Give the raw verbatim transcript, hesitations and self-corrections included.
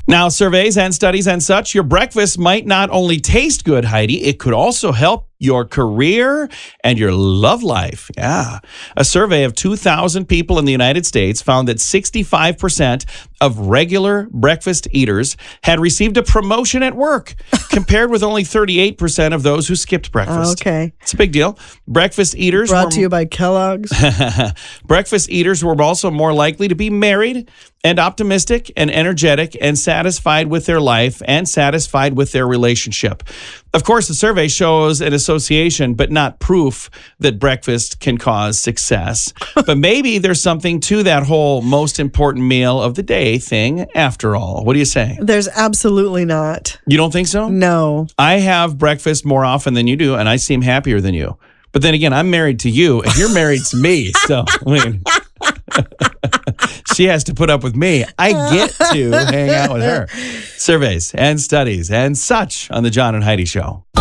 Now, surveys and studies and such, your breakfast might not only taste good, Heidi, it could also help your career and your love life. Yeah. A survey of two thousand people in the United States found that sixty-five percent of regular breakfast eaters had received a promotion at work, compared with only thirty-eight percent of those who skipped breakfast. Okay. It's a big deal. Breakfast eaters Brought were, to you by Kellogg's. breakfast eaters were also more likely to be married and optimistic and energetic and satisfied with their life and satisfied with their relationship. Of course, the survey shows an association, but not proof that breakfast can cause success. But maybe there's something to that whole most important meal of the day thing after all. What do you say? There's absolutely not. You don't think so? No. I have breakfast more often than you do, and I seem happier than you. But then again, I'm married to you, and you're married to me. So, I mean, she has to put up with me. I get to hang out with her. Surveys and studies and such on the John and Heidi Show.